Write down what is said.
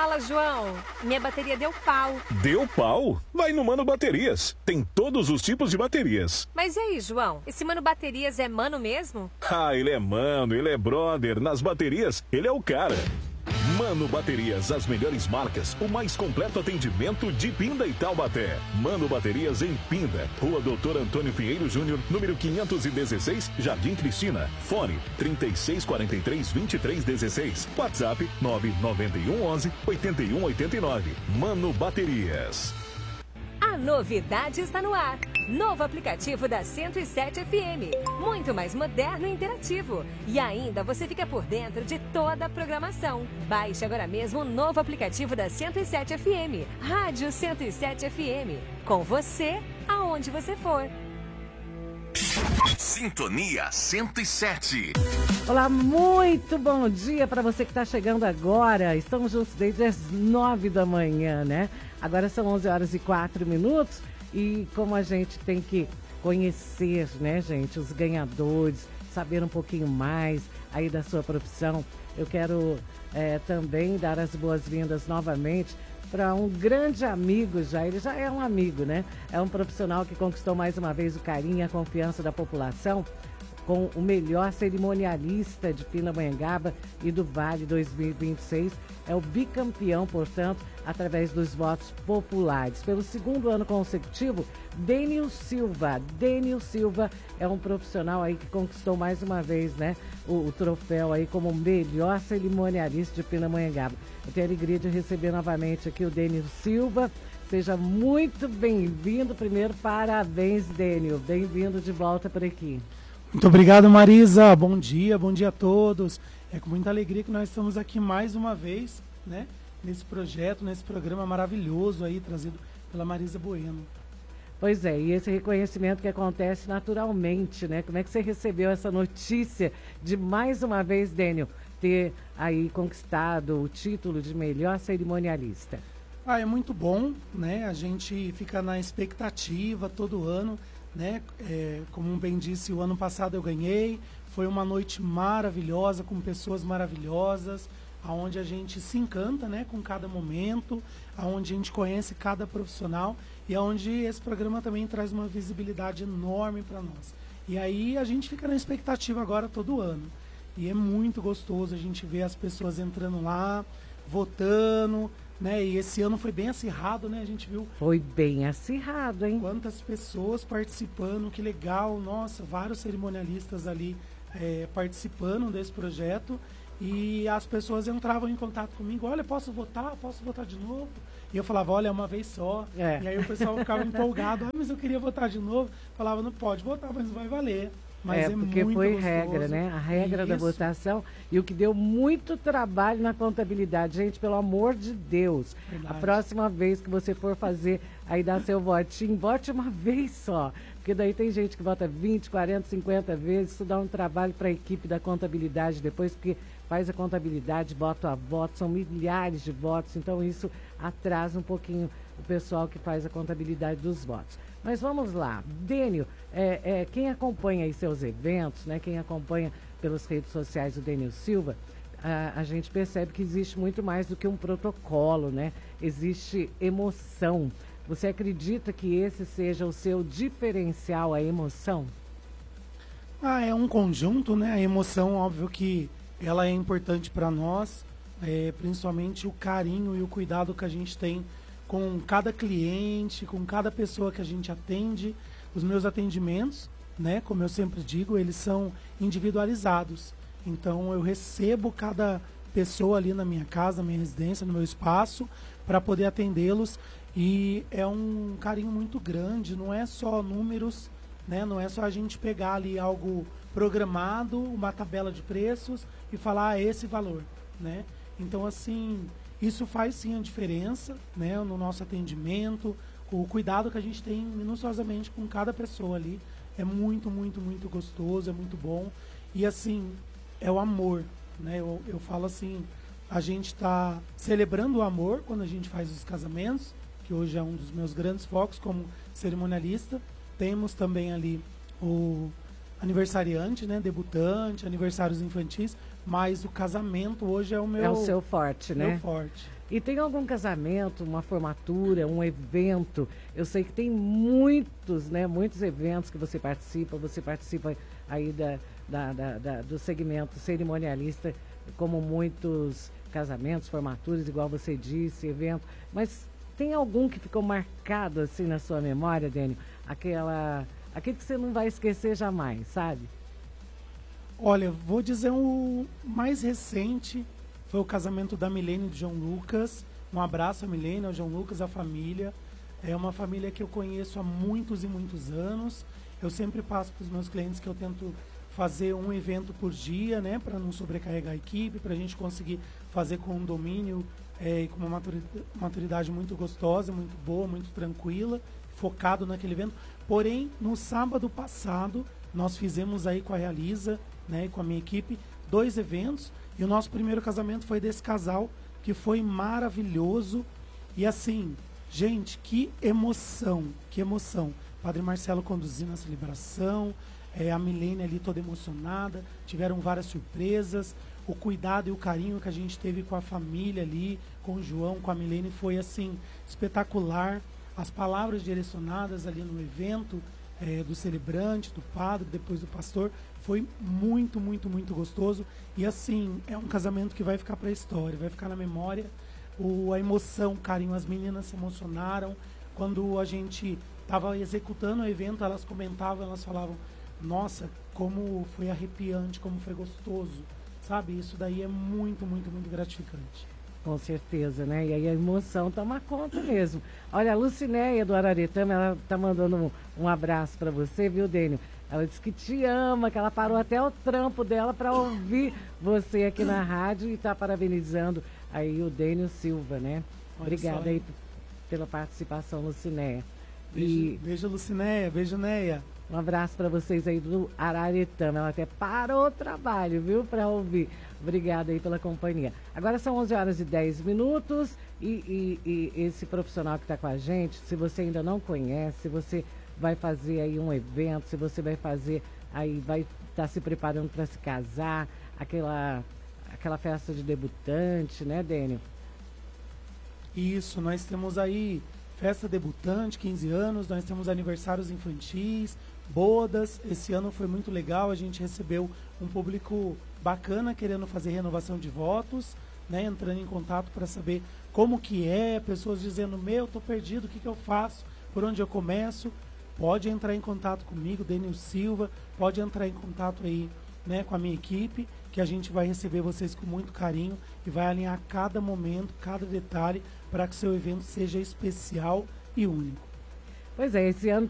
Fala, João. Minha bateria deu pau. Deu pau? Vai no Mano Baterias. Tem todos os tipos de baterias. Mas e aí, João? Esse Mano Baterias é mano mesmo? Ah, ele é mano, ele é brother. Nas baterias, ele é o cara. Mano Baterias, as melhores marcas, o mais completo atendimento de Pinda e Taubaté. Mano Baterias em Pinda, Rua Doutor Antônio Pinheiro Júnior, número 516, Jardim Cristina. Fone 3643-2316. WhatsApp 99111-8189. Mano Baterias. A novidade está no ar. Novo aplicativo da 107 FM. Muito mais moderno e interativo. E ainda você fica por dentro de toda a programação. Baixe agora mesmo o novo aplicativo da 107 FM. Rádio 107 FM. Com você, aonde você for. Sintonia 107. Olá, muito bom dia para você que está chegando agora. Estamos juntos desde as 9 da manhã, né? Agora são 11 horas e 4 minutos e como a gente tem que conhecer, né, gente, os ganhadores, saber um pouquinho mais aí da sua profissão, eu quero também dar as boas-vindas novamente para um grande amigo já, ele já é um amigo, né? É um profissional que conquistou mais uma vez o carinho e a confiança da população com o melhor cerimonialista de Pindamonhangaba e do Vale 2026. É o bicampeão, portanto, através dos votos populares. Pelo segundo ano consecutivo, Dênio Silva. Dênio Silva é um profissional aí que conquistou mais uma vez, né, o troféu aí como melhor cerimonialista de Pindamonhangaba. Eu tenho a alegria de receber novamente aqui o Dênio Silva. Seja muito bem-vindo. Primeiro, parabéns, Dênio. Bem-vindo de volta por aqui. Muito obrigado, Marisa. Bom dia a todos. É com muita alegria que nós estamos aqui mais uma vez, né, nesse projeto, nesse programa maravilhoso aí, trazido pela Marisa Bueno. Pois é, e esse reconhecimento que acontece naturalmente, né? Como é que você recebeu essa notícia de mais uma vez, Dênio, ter aí conquistado o título de melhor cerimonialista? É muito bom, né? A gente fica na expectativa todo ano, né? Como bem disse, o ano passado eu ganhei, foi uma noite maravilhosa, com pessoas maravilhosas, aonde a gente se encanta, né, com cada momento, aonde a gente conhece cada profissional e aonde esse programa também traz uma visibilidade enorme para nós. E aí a gente fica na expectativa agora todo ano. E é muito gostoso a gente ver as pessoas entrando lá, votando, né? E esse ano foi bem acirrado, né? A gente viu. Foi bem acirrado, hein? Quantas pessoas participando, que legal. Nossa, vários cerimonialistas ali participando desse projeto. E as pessoas entravam em contato comigo. Olha, posso votar de novo? E eu falava, olha, é uma vez só. E aí o pessoal ficava empolgado. Mas eu queria votar de novo. Falava, não pode votar, mas vai valer. Mas porque muito foi gostoso. regra, né? A regra da votação e o que deu muito trabalho na contabilidade. Gente, pelo amor de Deus, Verdade. A próxima vez que você for fazer aí dar seu votinho, vote uma vez só. Porque daí tem gente que vota 20, 40, 50 vezes. Isso dá um trabalho para a equipe da contabilidade depois que faz a contabilidade, voto a voto, são milhares de votos. Então isso atrasa um pouquinho o pessoal que faz a contabilidade dos votos. Mas vamos lá, Dênio, quem acompanha aí seus eventos, né, quem acompanha pelas redes sociais o Dênio Silva, a gente percebe que existe muito mais do que um protocolo, né? Existe emoção. Você acredita que esse seja o seu diferencial, a emoção? É um conjunto, né? A emoção, óbvio que ela é importante para nós, principalmente o carinho e o cuidado que a gente tem com cada cliente, com cada pessoa que a gente atende. Os meus atendimentos, né, como eu sempre digo, eles são individualizados. Então eu recebo cada pessoa ali na minha casa, na minha residência, no meu espaço, para poder atendê-los. E é um carinho muito grande, não é só números, né, não é só a gente pegar ali algo programado, uma tabela de preços e falar esse valor, né? Então, assim, isso faz sim a diferença, né, no nosso atendimento, o cuidado que a gente tem minuciosamente com cada pessoa ali. É muito, muito, muito gostoso, é muito bom. E assim, é o amor, né? Eu falo assim, a gente está celebrando o amor quando a gente faz os casamentos, que hoje é um dos meus grandes focos como cerimonialista. Temos também ali o aniversariante, né, debutante, aniversários infantis, mas o casamento hoje é o meu... É o seu forte, né? Meu forte. E tem algum casamento, uma formatura, um evento? Eu sei que tem muitos, né? Muitos eventos que você participa aí do segmento cerimonialista, como muitos casamentos, formaturas, igual você disse, evento. Mas tem algum que ficou marcado assim na sua memória, Dênio? Aquele que você não vai esquecer jamais, sabe? Olha, vou dizer o mais recente, foi o casamento da Milene e do João Lucas. Um abraço a Milene, ao João Lucas, à família. É uma família que eu conheço há muitos e muitos anos. Eu sempre passo para os meus clientes que eu tento fazer um evento por dia, né, para não sobrecarregar a equipe, para a gente conseguir fazer com um domínio e com uma maturidade muito gostosa, muito boa, muito tranquila, focado naquele evento. Porém, no sábado passado, nós fizemos aí com a Realiza, né, com a minha equipe, 2 eventos. E o nosso primeiro casamento foi desse casal, que foi maravilhoso. E assim, gente, que emoção, que emoção. Padre Marcelo conduzindo a celebração, a Milene ali toda emocionada, tiveram várias surpresas. O cuidado e o carinho que a gente teve com a família ali, com o João, com a Milene, foi assim, espetacular. As palavras direcionadas ali no evento, do celebrante, do padre, depois do pastor, foi muito, muito, muito gostoso. E assim, é um casamento que vai ficar para a história, vai ficar na memória. A emoção, o carinho, as meninas se emocionaram. Quando a gente estava executando o evento, elas comentavam, elas falavam: nossa, como foi arrepiante, como foi gostoso, sabe? Isso daí é muito, muito, muito gratificante. Com certeza, né? E aí a emoção toma conta mesmo. Olha, a Lucinéia do Araretama, ela tá mandando um abraço para você, viu, Dênio? Ela disse que te ama, que ela parou até o trampo dela para ouvir você aqui na rádio e tá parabenizando aí o Dênio Silva, né? Obrigada aí pela participação, Lucinéia. Beijo, Lucinéia. Beijo, Neia. Um abraço para vocês aí do Araretama. Ela até parou o trabalho, viu, para ouvir. Obrigada aí pela companhia. Agora são 11h10 e esse profissional que está com a gente, se você ainda não conhece, se você vai fazer aí um evento, se você vai fazer aí, vai estar se preparando para se casar, aquela festa de debutante, né, Dênio? Isso, nós temos aí festa debutante, 15 anos, nós temos aniversários infantis, bodas. Esse ano foi muito legal, a gente recebeu um público bacana querendo fazer renovação de votos, né, entrando em contato para saber como que é, pessoas dizendo: tô perdido, o que eu faço, por onde eu começo? Pode entrar em contato comigo, Dênio Silva, pode entrar em contato aí, né, com a minha equipe, que a gente vai receber vocês com muito carinho e vai alinhar cada momento, cada detalhe, para que seu evento seja especial e único. Pois é, esse ano